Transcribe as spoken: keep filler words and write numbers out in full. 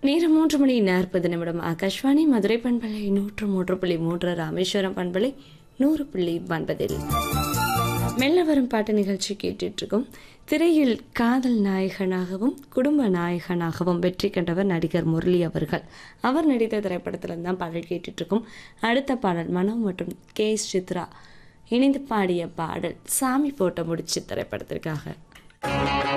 நேரம் மூன்று மணி நாற்பது நிமிடம். ஆகாஷ்வாணி மதுரை பண்பலை நூற்று மூன்று புள்ளி மூன்று, ராமேஸ்வரம் பண்பலை நூறு புள்ளி ஒன்பதில் மெல்ல வரும் பாட்டு நிகழ்ச்சி கேட்டுட்டு இருக்கோம். திரையில் காதல் நாயகனாகவும் குடும்ப நாயகனாகவும் வெற்றி கண்டவர் நடிகர் முரளி அவர்கள். அவர் நடித்த திரைப்படத்தில் தான் பாடல் கேட்டுட்டு இருக்கோம். அடுத்த பாடல் மனோ மற்றும் கே எஸ் சித்ரா இணைந்து பாடிய பாடல் சாமி போட்ட முடிச்சு திரைப்படத்திற்காக.